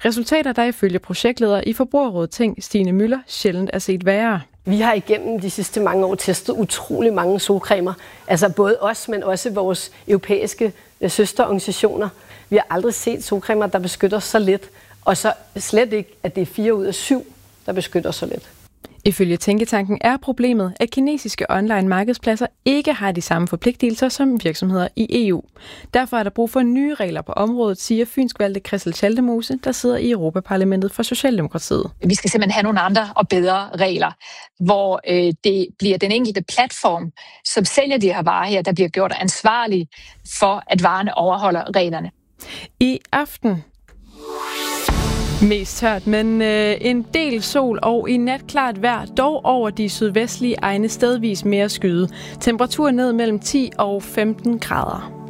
Resultater, der ifølge projektleder i Forbrugerrådet Tænk, Stine Møller, sjældent er set værre. Vi har igennem de sidste mange år testet utrolig mange solcremer. Altså både os, men også vores europæiske søsterorganisationer. Vi har aldrig set solcremer, der beskytter så lidt. Og så slet ikke, at det er 4 ud af 7, der beskytter så lidt. Ifølge Tænketanken er problemet, at kinesiske online markedspladser ikke har de samme forpligtelser som virksomheder i EU. Derfor er der brug for nye regler på området, siger fynskvalgte Christel Schaldemose, der sidder i Europaparlamentet for Socialdemokratiet. Vi skal simpelthen have nogle andre og bedre regler, hvor det bliver den enkelte platform, som sælger de her varer her, der bliver gjort ansvarlig for, at varerne overholder reglerne. I aften mest tørt, men en del sol og i nat klart vejr, dog over de sydvestlige egne stedvis mere skyde. Temperatur ned mellem 10 og 15 grader.